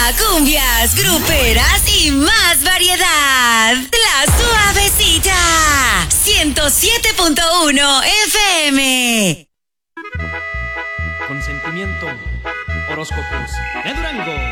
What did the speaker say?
Cumbias, gruperas y más variedad. La Suavecita. 107.1 FM. Consentimiento. Horóscopos de Durango.